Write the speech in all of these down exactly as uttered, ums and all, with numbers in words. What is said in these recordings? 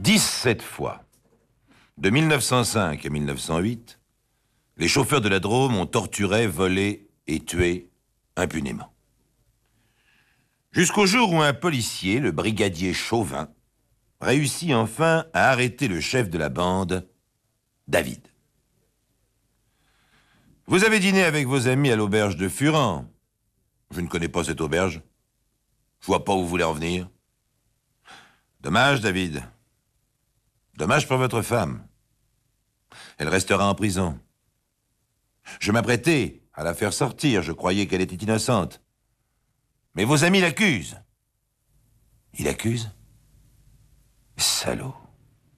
dix-sept fois, de mille neuf cent cinq à mille neuf cent huit, les chauffeurs de la Drôme ont torturé, volé et tué impunément. Jusqu'au jour où un policier, le brigadier Chauvin, réussit enfin à arrêter le chef de la bande, David. Vous avez dîné avec vos amis à l'auberge de Furan. Je ne connais pas cette auberge. Je vois pas où vous voulez en venir. Dommage, David. Dommage pour votre femme. Elle restera en prison. Je m'apprêtais à la faire sortir. Je croyais qu'elle était innocente. Mais vos amis l'accusent. Ils l'accusent? Salaud.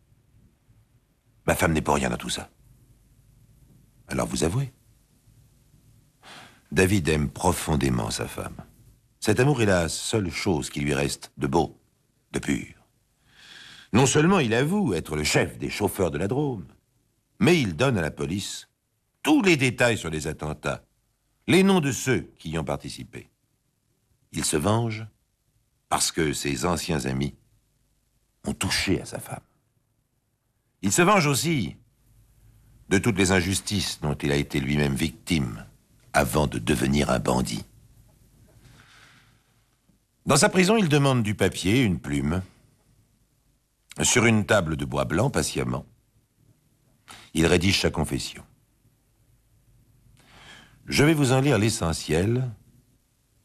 Ma femme n'est pour rien dans tout ça. Alors vous avouez. David aime profondément sa femme. Cet amour est la seule chose qui lui reste de beau, de pur. Non seulement il avoue être le chef des chauffeurs de la Drôme, mais il donne à la police tous les détails sur les attentats, les noms de ceux qui y ont participé. Il se venge parce que ses anciens amis ont touché à sa femme. Il se venge aussi de toutes les injustices dont il a été lui-même victime avant de devenir un bandit. Dans sa prison, il demande du papier, une plume. Sur une table de bois blanc, patiemment, il rédige sa confession. Je vais vous en lire l'essentiel